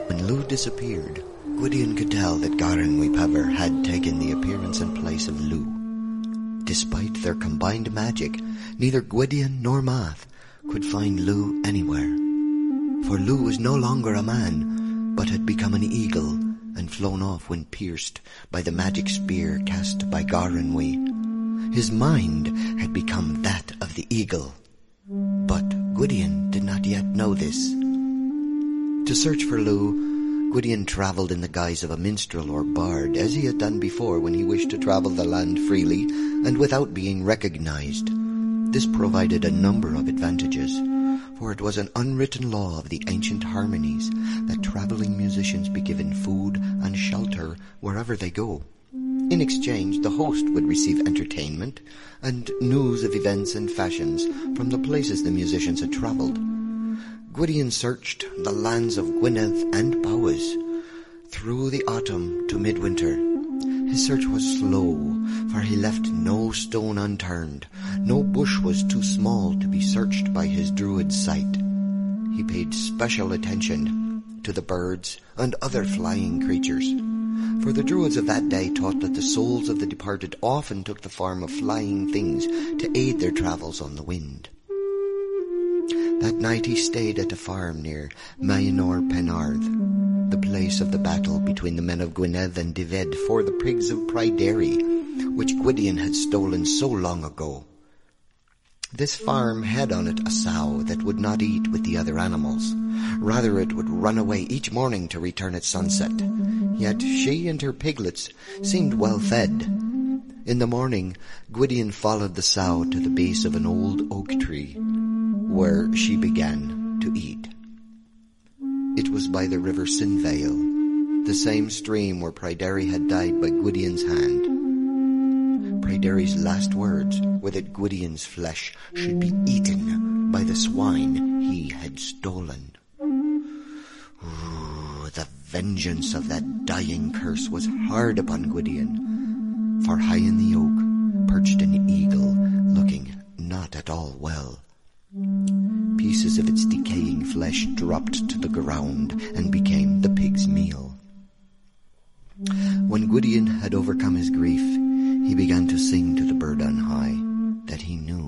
When Lugh disappeared, Gwydion could tell that Garin Weepaver had taken the appearance and place of Lugh. Despite their combined magic, neither Gwydion nor Math could find Lugh anywhere. For Lugh was no longer a man, but had become an eagle and flown off when pierced by the magic spear cast by Garenwy. His mind had become that of the eagle. But Gwydion did not yet know this. To search for Lugh, Gwydion travelled in the guise of a minstrel or bard, as he had done before when he wished to travel the land freely and without being recognized. This provided a number of advantages, for it was an unwritten law of the ancient harmonies that travelling musicians be given food and shelter wherever they go. In exchange, the host would receive entertainment and news of events and fashions from the places the musicians had travelled. Gwydion searched the lands of Gwynedd and Powys through the autumn to midwinter. His search was slow, for he left no stone unturned. No bush was too small to be searched by his druid sight. He paid special attention to the birds and other flying creatures, for the druids of that day taught that the souls of the departed often took the form of flying things to aid their travels on the wind. That night he stayed at a farm near Maenor Penarth, the place of the battle between the men of Gwynedd and Dyfed for the pigs of Pryderi, which Gwydion had stolen so long ago. This farm had on it a sow that would not eat with the other animals. Rather, it would run away each morning to return at sunset. Yet she and her piglets seemed well fed. In the morning, Gwydion followed the sow to the base of an old oak tree, where she began to eat. It was by the river Sinvale, the same stream where Pryderi had died by Gwydion's hand. Pryderi's last words were that Gwydion's flesh should be eaten by the swine he had stolen. Ooh, the vengeance of that dying curse was hard upon Gwydion, for high in the oak perched an eagle, looking not at all well. Pieces of its decaying flesh dropped to the ground and became the pig's meal. When Gwydion had overcome his grief, he began to sing to the bird on high that he knew